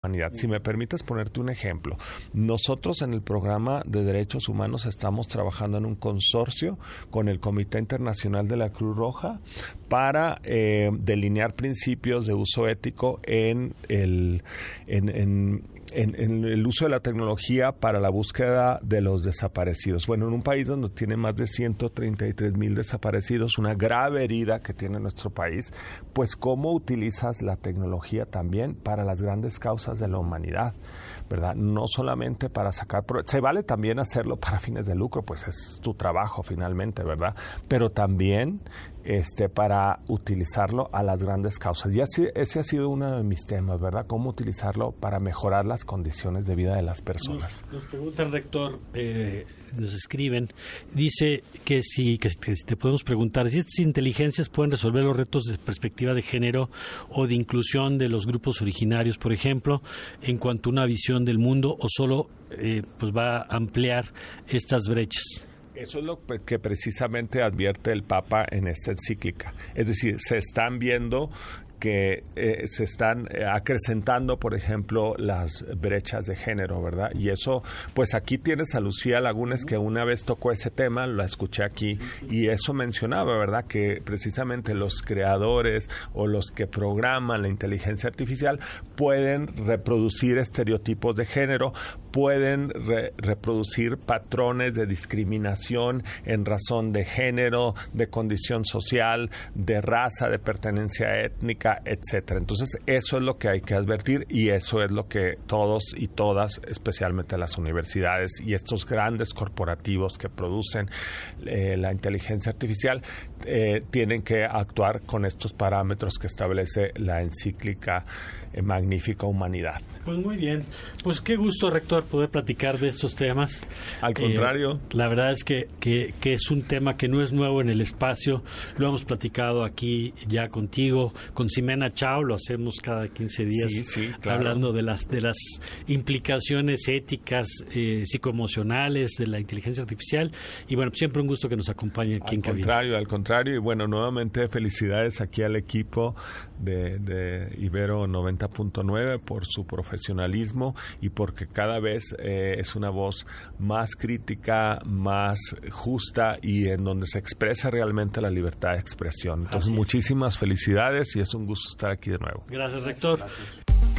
humanidad. Si me permites ponerte un ejemplo, nosotros en el programa de derechos humanos estamos trabajando en un consorcio con el Comité Internacional de la Cruz Roja para delinear principios de uso ético en el uso de la tecnología para la búsqueda de los desaparecidos. Bueno, en un país donde tiene más de 133,000 desaparecidos, una grave herida que tiene nuestro país, pues cómo utilizas la tecnología también para las grandes causas de la humanidad, ¿verdad? No solamente para sacar... Se vale también hacerlo para fines de lucro, pues es tu trabajo finalmente, ¿verdad? Pero también para utilizarlo a las grandes causas. Y ese ha sido uno de mis temas, ¿verdad? Cómo utilizarlo para mejorar las condiciones de vida de las personas. Nos pregunta el rector, nos escriben, dice que si te podemos preguntar si estas inteligencias pueden resolver los retos de perspectiva de género o de inclusión de los grupos originarios, por ejemplo, en cuanto a una visión del mundo, o solo pues va a ampliar estas brechas. Eso es lo que precisamente advierte el Papa en esta encíclica. Es decir, se están viendo que se están acrecentando, por ejemplo, las brechas de género, ¿verdad? Y eso, pues aquí tienes a Lucía Lagunes, que una vez tocó ese tema, la escuché aquí, y eso mencionaba, ¿verdad? Que precisamente los creadores o los que programan la inteligencia artificial pueden reproducir estereotipos de género, pueden reproducir patrones de discriminación en razón de género, de condición social, de raza, de pertenencia étnica, etcétera. Entonces, eso es lo que hay que advertir y eso es lo que todos y todas, especialmente las universidades y estos grandes corporativos que producen la inteligencia artificial, tienen que actuar con estos parámetros que establece la encíclica Magnífica Humanidad. Pues muy bien. Pues qué gusto, rector, poder platicar de estos temas. Al contrario. La verdad es que es un tema que no es nuevo en el espacio. Lo hemos platicado aquí ya contigo, con Ximena Chao, lo hacemos cada 15 días, sí, claro. Hablando de las implicaciones éticas, psicoemocionales de la inteligencia artificial. Y bueno, siempre un gusto que nos acompañe aquí en cabina. Al contrario. Y bueno, nuevamente felicidades aquí al equipo de Ibero 90.9 por su profesionalismo y porque cada vez es una voz más crítica, más justa y en donde se expresa realmente la libertad de expresión. Entonces, muchísimas felicidades y es un gusto estar aquí de nuevo. Gracias, rector. Gracias.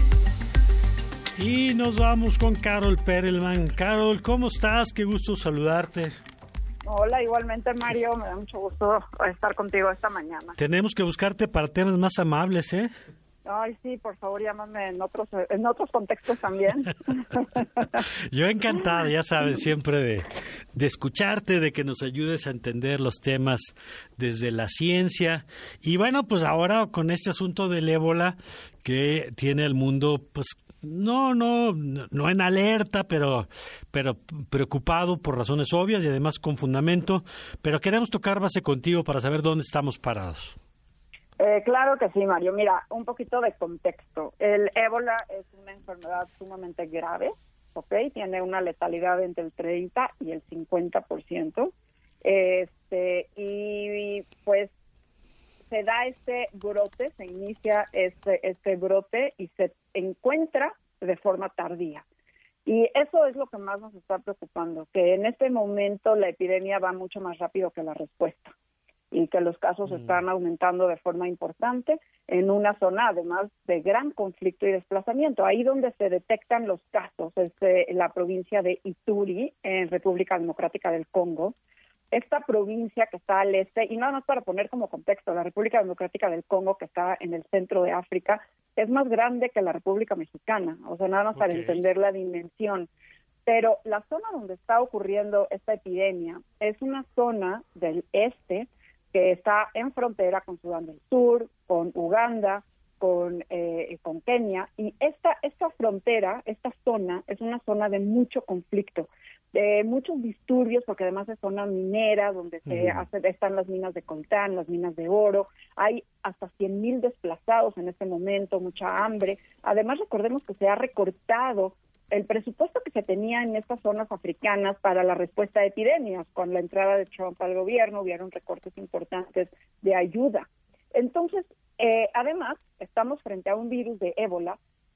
Y nos vamos con Carol Perelman. Carol, ¿cómo estás? Qué gusto saludarte. Hola, igualmente, Mario, me da mucho gusto estar contigo esta mañana. Tenemos que buscarte para temas más amables, ¿eh? Ay, sí, por favor, llámame en otros contextos también. Yo encantado, ya sabes, siempre de escucharte, de que nos ayudes a entender los temas desde la ciencia. Y bueno, pues ahora con este asunto del ébola que tiene al mundo, pues no en alerta, pero preocupado por razones obvias y además con fundamento. Pero queremos tocar base contigo para saber dónde estamos parados. Claro que sí, Mario. Mira, un poquito de contexto. El ébola es una enfermedad sumamente grave, ¿ok? Tiene una letalidad entre el 30 y el 50%. Y pues se da este brote, se inicia este brote y se encuentra de forma tardía. Y eso es lo que más nos está preocupando, que en este momento la epidemia va mucho más rápido que la respuesta y que los casos están aumentando de forma importante en una zona, además, de gran conflicto y desplazamiento. Ahí donde se detectan los casos es la provincia de Ituri, en República Democrática del Congo. Esta provincia que está al este, y nada más para poner como contexto, la República Democrática del Congo, que está en el centro de África, es más grande que la República Mexicana, o sea, nada más para entender la dimensión. Pero la zona donde está ocurriendo esta epidemia es una zona del este que está en frontera con Sudán del Sur, con Uganda, con Kenia, y esta frontera, esta zona, es una zona de mucho conflicto, de muchos disturbios, porque además es zona minera, donde están las minas de coltán, las minas de oro, hay hasta 100,000 desplazados en este momento, mucha hambre. Además, recordemos que se ha recortado el presupuesto que se tenía en estas zonas africanas para la respuesta a epidemias. Con la entrada de Trump al gobierno hubieron recortes importantes de ayuda. Entonces, además, estamos frente a un virus de ébola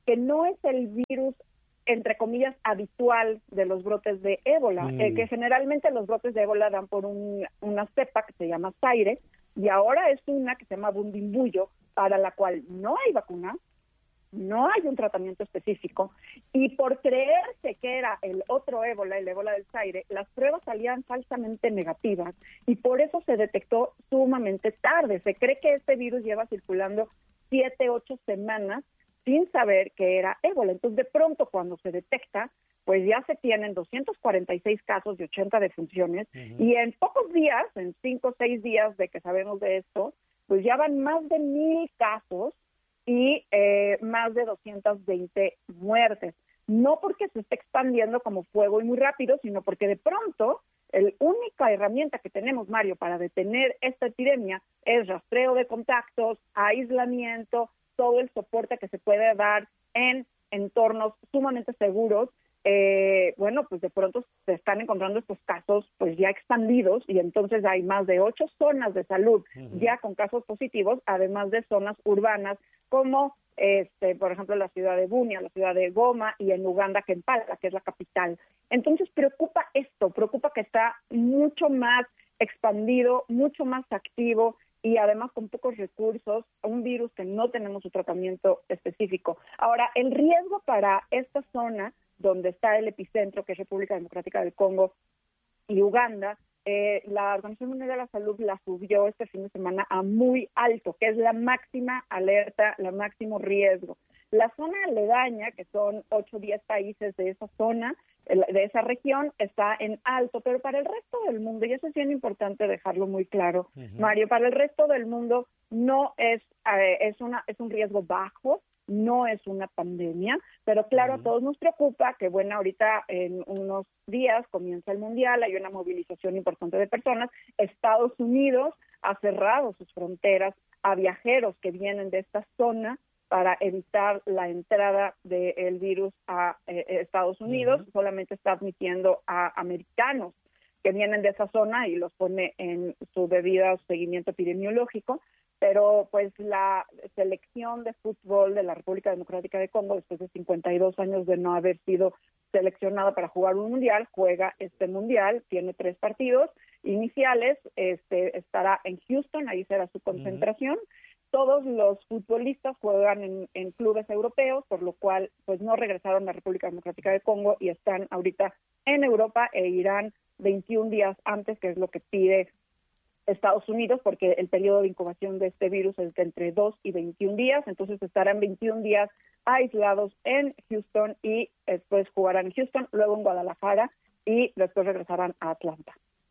que no es el virus, entre comillas, habitual de los brotes de ébola, que generalmente los brotes de ébola dan por una cepa que se llama Zaire, y ahora es una que se llama Bundibugyo, para la cual no hay vacuna, no hay un tratamiento específico, y por creerse que era el otro ébola, el ébola del Zaire, las pruebas salían falsamente negativas, y por eso se detectó sumamente tarde. Se cree que este virus lleva circulando 7, 8 semanas sin saber que era ébola. Entonces, de pronto, cuando se detecta, pues ya se tienen 246 casos y 80 defunciones, y en pocos días, en 5 o 6 días de que sabemos de esto, pues ya van más de 1,000 casos y más de 220 muertes. No porque se esté expandiendo como fuego y muy rápido, sino porque de pronto la única herramienta que tenemos, Mario, para detener esta epidemia es rastreo de contactos, aislamiento, todo el soporte que se puede dar en entornos sumamente seguros. Bueno, pues de pronto se están encontrando estos casos pues ya expandidos, y entonces hay más de 8 zonas de salud ya con casos positivos, además de zonas urbanas como por ejemplo la ciudad de Bunia, la ciudad de Goma, y en Uganda Kampala, que es la capital. Entonces preocupa que está mucho más expandido, mucho más activo, y además con pocos recursos, un virus que no tenemos un tratamiento específico. Ahora, el riesgo para esta zona donde está el epicentro, que es República Democrática del Congo y Uganda, la Organización Mundial de la Salud la subió este fin de semana a muy alto, que es la máxima alerta, la máximo riesgo. La zona aledaña, que son 8 o 10 países de esa zona, de esa región, está en alto, pero para el resto del mundo, y eso es bien importante dejarlo muy claro, Mario, para el resto del mundo no es un riesgo bajo, no es una pandemia, pero claro, a todos nos preocupa que, bueno, ahorita en unos días comienza el Mundial, hay una movilización importante de personas. Estados Unidos ha cerrado sus fronteras a viajeros que vienen de esta zona para evitar la entrada del virus a Estados Unidos. Solamente está admitiendo a americanos que vienen de esa zona y los pone en su debido seguimiento epidemiológico. Pero pues la selección de fútbol de la República Democrática de Congo, después de 52 años de no haber sido seleccionada para jugar un mundial, juega este mundial, tiene 3 partidos iniciales, estará en Houston, ahí será su concentración. Todos los futbolistas juegan en clubes europeos, por lo cual pues no regresaron a la República Democrática de Congo y están ahorita en Europa e irán 21 días antes, que es lo que pide Estados Unidos, porque el periodo de incubación de este virus es de entre 2 y 21 días, entonces estarán 21 días aislados en Houston y después jugarán en Houston, luego en Guadalajara y después regresarán a Atlanta.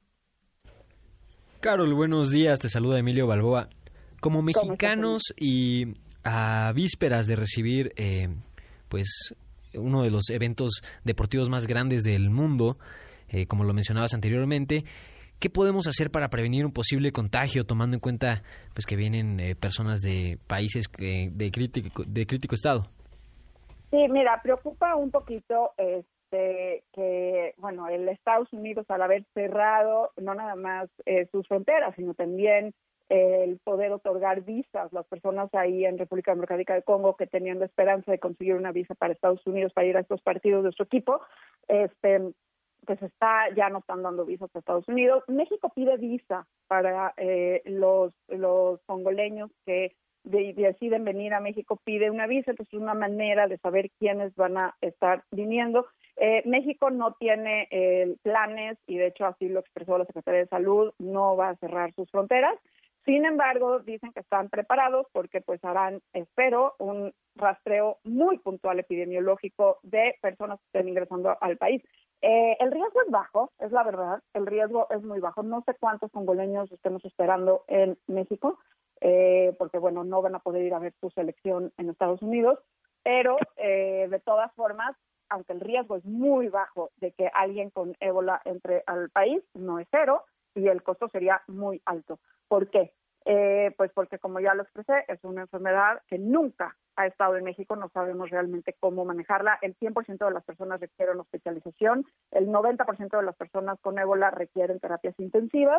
Carol, buenos días, te saluda Emilio Balboa. Como mexicanos y a vísperas de recibir pues uno de los eventos deportivos más grandes del mundo, como lo mencionabas anteriormente, ¿qué podemos hacer para prevenir un posible contagio, tomando en cuenta pues que vienen personas de países de crítico estado? Sí, mira, preocupa un poquito que, bueno, el Estados Unidos, al haber cerrado no nada más sus fronteras, sino también el poder otorgar visas, las personas ahí en República Democrática del Congo que tenían la esperanza de conseguir una visa para Estados Unidos para ir a estos partidos de su equipo, pues ya no están dando visas a Estados Unidos. México pide visa para los congoleños que deciden venir a México, pide una visa, entonces es una manera de saber quiénes van a estar viniendo. México no tiene planes, y de hecho así lo expresó la Secretaría de Salud, no va a cerrar sus fronteras. Sin embargo, dicen que están preparados porque pues harán, espero, un rastreo muy puntual epidemiológico de personas que estén ingresando al país. El riesgo es bajo, es la verdad, el riesgo es muy bajo. No sé cuántos congoleños estemos esperando en México, porque bueno, no van a poder ir a ver su selección en Estados Unidos, pero de todas formas, aunque el riesgo es muy bajo de que alguien con ébola entre al país, no es cero, y el costo sería muy alto. ¿Por qué? Pues porque, como ya lo expresé, es una enfermedad que nunca ha estado en México, no sabemos realmente cómo manejarla. El 100% de las personas requieren hospitalización, el 90% de las personas con ébola requieren terapias intensivas,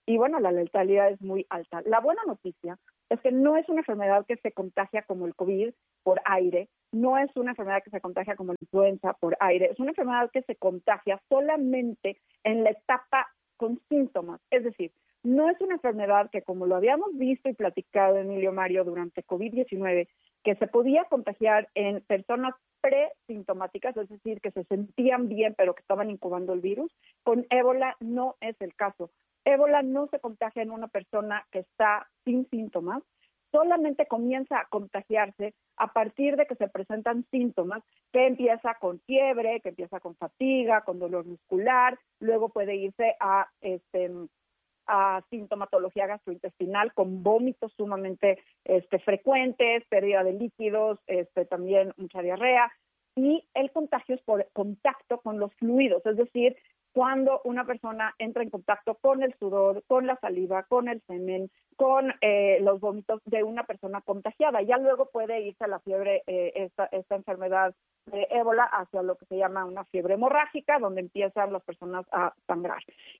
y bueno, la letalidad es muy alta. La buena noticia es que no es una enfermedad que se contagia como el COVID por aire, no es una enfermedad que se contagia como la influenza por aire, es una enfermedad que se contagia solamente en la etapa con síntomas, es decir, no es una enfermedad que, como lo habíamos visto y platicado, Emilio, Mario, durante COVID-19, que se podía contagiar en personas presintomáticas, es decir, que se sentían bien pero que estaban incubando el virus. Con ébola no es el caso. Ébola no se contagia en una persona que está sin síntomas, solamente comienza a contagiarse a partir de que se presentan síntomas, que empieza con fiebre, que empieza con fatiga, con dolor muscular, luego puede irse a sintomatología gastrointestinal con vómitos sumamente frecuentes, pérdida de líquidos, también mucha diarrea, y el contagio es por contacto con los fluidos, es decir, cuando una persona entra en contacto con el sudor, con la saliva, con el semen, con los vómitos de una persona contagiada. Ya luego puede irse a la fiebre, esta enfermedad de ébola, hacia lo que se llama una fiebre hemorrágica, donde empiezan las personas a sangrar.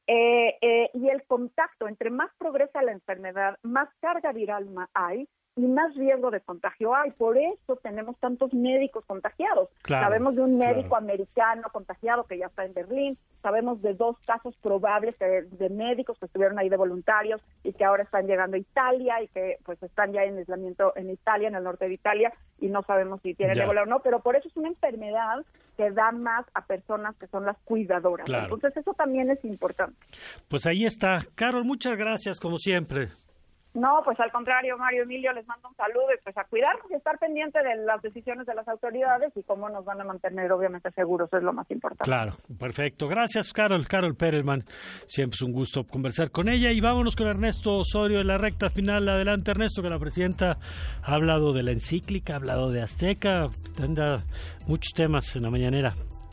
Y el contacto, entre más progresa la enfermedad, más carga viral hay, y más riesgo de contagio hay. Por eso tenemos tantos médicos contagiados. Claro, sabemos de un médico americano contagiado que ya está en Berlín, sabemos de 2 casos probables de médicos que estuvieron ahí de voluntarios y que ahora están llegando a Italia y que pues están ya en aislamiento en Italia, en el norte de Italia, y no sabemos si tienen ébola o no, pero por eso es una enfermedad que da más a personas que son las cuidadoras. Claro. Entonces eso también es importante. Pues ahí está. Carol, muchas gracias como siempre. No, pues al contrario, Mario, Emilio, les mando un saludo y pues a cuidarnos y estar pendiente de las decisiones de las autoridades y cómo nos van a mantener obviamente seguros, es lo más importante. Claro, perfecto. Gracias, Carol Perelman. Siempre es un gusto conversar con ella. Y vámonos con Ernesto Osorio en la recta final. Adelante, Ernesto, que la presidenta ha hablado de la encíclica, ha hablado de Azteca, anda muchos temas en la mañanera.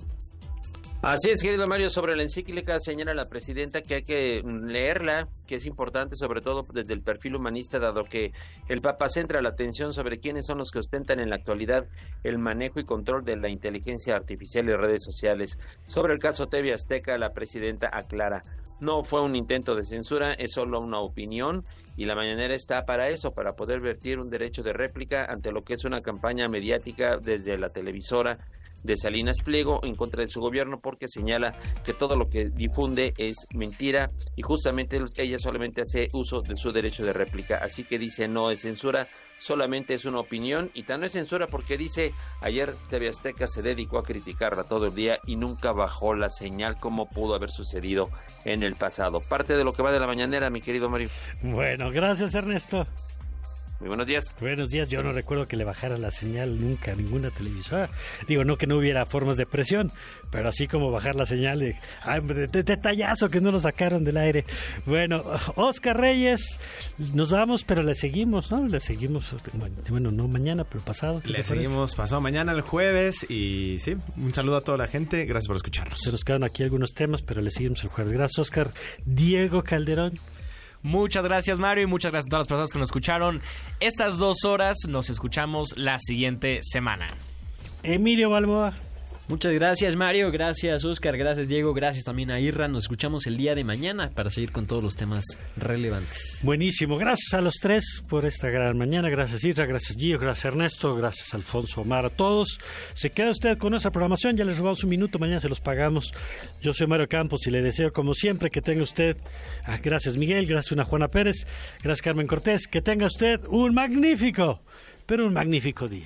Así es, querido Mario, sobre la encíclica señala la presidenta que hay que leerla, que es importante sobre todo desde el perfil humanista, dado que el Papa centra la atención sobre quiénes son los que ostentan en la actualidad el manejo y control de la inteligencia artificial y redes sociales. Sobre el caso TV Azteca, la presidenta aclara, no fue un intento de censura, es solo una opinión, y la mañanera está para eso, para poder vertir un derecho de réplica ante lo que es una campaña mediática desde la televisora de Salinas Pliego en contra de su gobierno, porque señala que todo lo que difunde es mentira y justamente ella solamente hace uso de su derecho de réplica. Así que dice, no es censura, solamente es una opinión, y tan no es censura porque dice, ayer TV Azteca se dedicó a criticarla todo el día y nunca bajó la señal como pudo haber sucedido en el pasado. Parte de lo que va de la mañanera, mi querido Mario. Bueno, gracias, Ernesto. Muy buenos días. Buenos días. Yo no recuerdo que le bajara la señal nunca a ninguna televisora. Digo, no que no hubiera formas de presión, pero así como bajar la señal de detallazo que no lo sacaron del aire. Bueno, Oscar Reyes, nos vamos, pero le seguimos, ¿no? Le seguimos, bueno, no mañana, pero pasado. Le seguimos pasado mañana, el jueves, y sí, un saludo a toda la gente. Gracias por escucharnos. Se nos quedan aquí algunos temas, pero le seguimos el jueves. Gracias, Oscar. Diego Calderón. Muchas gracias, Mario, y muchas gracias a todas las personas que nos escucharon estas 2 horas. Nos escuchamos la siguiente semana. Emilio Balboa. Muchas gracias, Mario, gracias, Oscar, gracias, Diego, gracias también a Irra. Nos escuchamos el día de mañana para seguir con todos los temas relevantes. Buenísimo, gracias a los tres por esta gran mañana. Gracias, Irra, gracias, Gio, gracias, Ernesto, gracias, Alfonso, Omar, a todos. Se queda usted con nuestra programación, ya les robamos un minuto, mañana se los pagamos. Yo soy Mario Campos y le deseo, como siempre, que tenga usted, gracias Miguel, gracias a Juana Pérez, gracias Carmen Cortés, que tenga usted un magnífico día.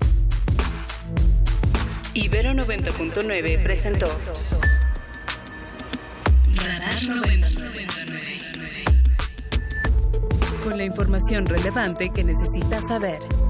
Ibero 90.9 presentó Radar 99. Con la información relevante que necesitas saber.